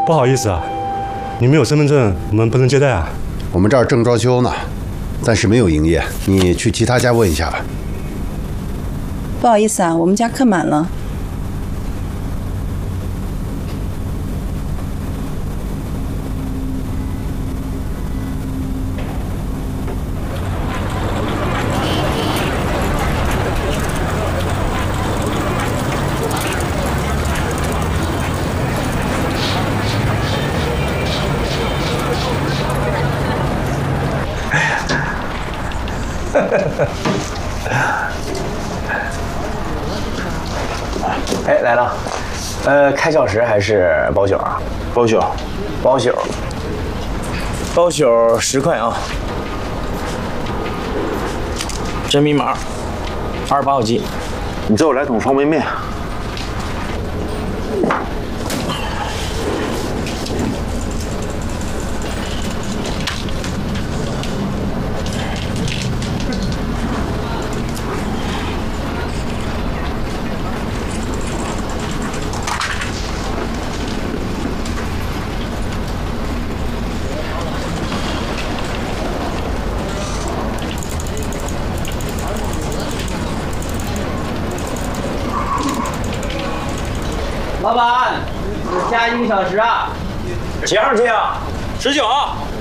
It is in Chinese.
不好意思啊，你没有身份证，我们不能接待啊。 我们这儿正装修呢，暂时没有营业，你去其他家问一下吧。 不好意思啊，我们家客满了。 哎，来了，开小时还是包宿啊？ 包宿， 包宿，包宿10块啊。真密码，28号机。 你最后来桶方便面。 老板，加1个小时啊？几号机啊？19。